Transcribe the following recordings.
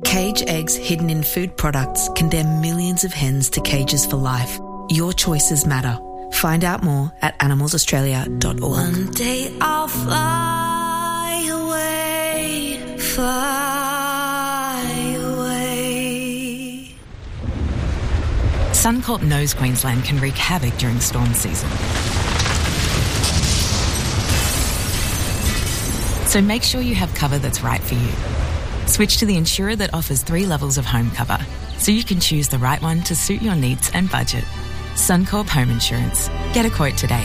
Cage eggs hidden in food products condemn millions of hens to cages for life. Your choices matter. Find out more at animalsaustralia.org. One day I'll fly away, fly away. Suncorp knows Queensland can wreak havoc during storm season. So make sure you have cover that's right for you. Switch to the insurer that offers 3 levels of home cover, so you can choose the right one to suit your needs and budget. Suncorp Home Insurance. Get a quote today.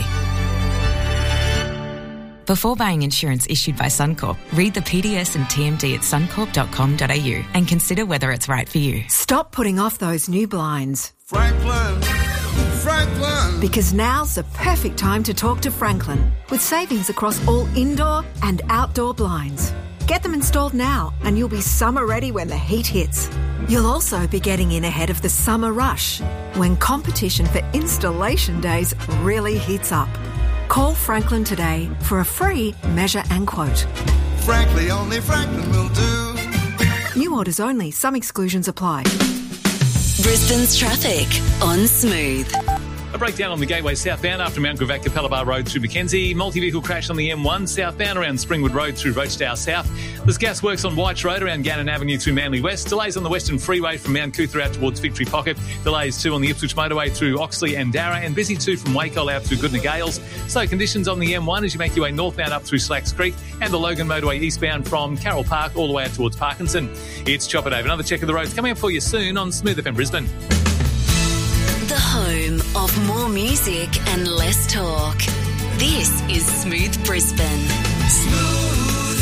Before buying insurance issued by Suncorp, read the PDS and TMD at suncorp.com.au and consider whether it's right for you. Stop putting off those new blinds. Franklin. Because now's the perfect time to talk to Franklin, with savings across all indoor and outdoor blinds. Get them installed now and you'll be summer ready when the heat hits. You'll also be getting in ahead of the summer rush, when competition for installation days really heats up. Call Franklin today for a free measure and quote. Frankly, only Franklin will do. New orders only. Some exclusions apply. Brisbane's traffic on Smooth. A breakdown on the Gateway southbound after Mount Gravatt Capella Bar Road through Mackenzie. Multi-vehicle crash on the M1 southbound around Springwood Road through Rochdale South. There's gas works on Whites Road around Gannon Avenue through Manly West. Delays on the Western Freeway from Mount Cootha out towards Victory Pocket. Delays too on the Ipswich Motorway through Oxley and Darra. And busy too from Waco out through Goodna Gales. So conditions on the M1 as you make your way northbound up through Slacks Creek. And the Logan Motorway eastbound from Carroll Park all the way out towards Parkinson. It's Chopper Dave. Another check of the roads coming up for you soon on Smooth FM Brisbane. The home of more music and less talk. This is Smooth Brisbane. Smooth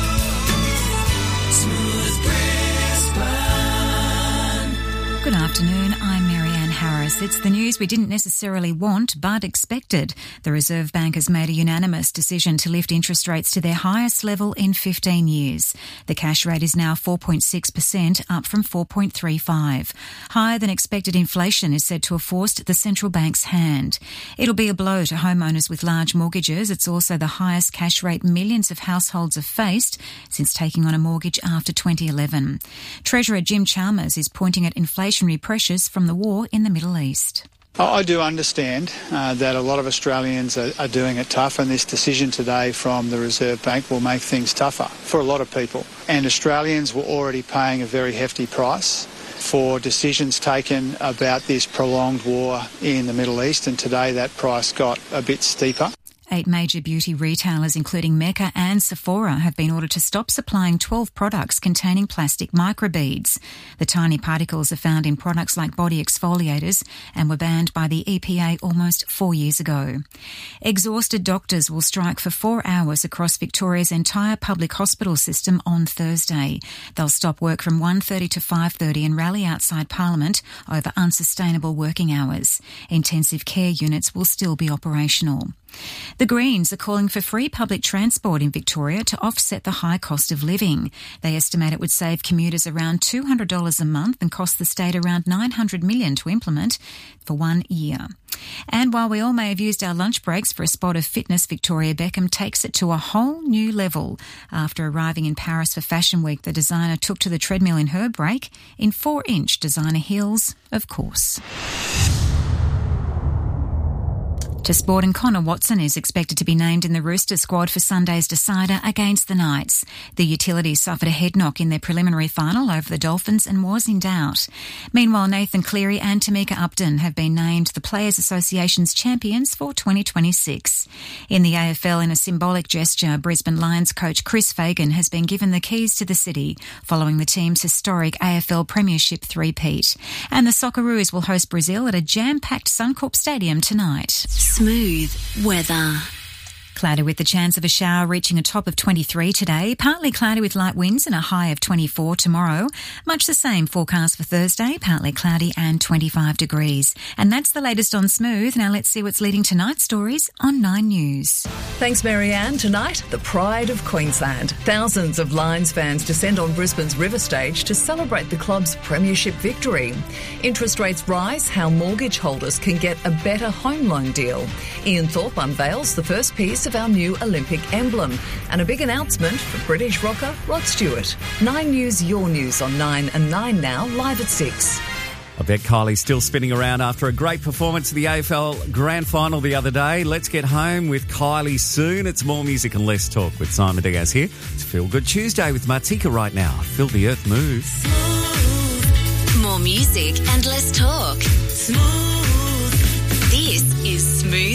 Brisbane. Good afternoon, I'm Marianne Harris. It's the news we didn't necessarily want but expected. The Reserve Bank has made a unanimous decision to lift interest rates to their highest level in 15 years. The cash rate is now 4.6%, up from 4.35. Higher than expected inflation is said to have forced the central bank's hand. It'll be a blow to homeowners with large mortgages. It's also the highest cash rate millions of households have faced since taking on a mortgage after 2011. Treasurer Jim Chalmers is pointing at inflationary pressures from the war in the Middle East. I do understand that a lot of Australians are doing it tough, and this decision today from the Reserve Bank will make things tougher for a lot of people. And Australians were already paying a very hefty price for decisions taken about this prolonged war in the Middle East, and today that price got a bit steeper. 8 major beauty retailers, including Mecca and Sephora, have been ordered to stop supplying 12 products containing plastic microbeads. The tiny particles are found in products like body exfoliators and were banned by the EPA almost 4 years ago. Exhausted doctors will strike for 4 hours across Victoria's entire public hospital system on Thursday. They'll stop work from 1:30 to 5:30 and rally outside Parliament over unsustainable working hours. Intensive care units will still be operational. The Greens are calling for free public transport in Victoria to offset the high cost of living. They estimate it would save commuters around $200 a month and cost the state around $900 million to implement for 1 year. And while we all may have used our lunch breaks for a spot of fitness, Victoria Beckham takes it to a whole new level. After arriving in Paris for Fashion Week, the designer took to the treadmill in her break in 4-inch designer heels, of course. To sport, and Connor Watson is expected to be named in the Rooster squad for Sunday's decider against the Knights. The utility suffered a head knock in their preliminary final over the Dolphins and was in doubt. Meanwhile, Nathan Cleary and Tamika Upton have been named the Players Association's champions for 2026. In the AFL, in a symbolic gesture, Brisbane Lions coach Chris Fagan has been given the keys to the city following the team's historic AFL Premiership three-peat. And the Socceroos will host Brazil at a jam-packed Suncorp Stadium tonight. Smooth weather. Cloudy with the chance of a shower, reaching a top of 23 today. Partly cloudy with light winds and a high of 24 tomorrow. Much the same forecast for Thursday, partly cloudy and 25 degrees. And that's the latest on Smooth. Now let's see what's leading tonight's stories on 9 News. Thanks, Marianne. Tonight, the pride of Queensland. Thousands of Lions fans descend on Brisbane's River Stage to celebrate the club's premiership victory. Interest rates rise, how mortgage holders can get a better home loan deal. Ian Thorpe unveils the first piece use of our new Olympic emblem, and a big announcement for British rocker Rod Stewart. 9 News, your news on 9 and 9 now, live at 6. I bet Kylie's still spinning around after a great performance at the AFL Grand Final the other day. Let's get home with Kylie soon. It's more music and less talk with Simon Diaz here. It's Feel Good Tuesday with Martika right now. Feel the earth move. Smooth. More music and less talk. Smooth. This is Smooth